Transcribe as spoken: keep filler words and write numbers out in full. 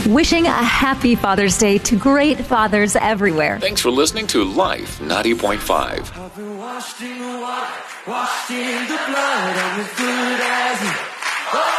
wishing a happy Father's Day to great fathers everywhere. Thanks for listening to Life ninety point five. I've been washed in the water, washed in the blood, I'm as good as new.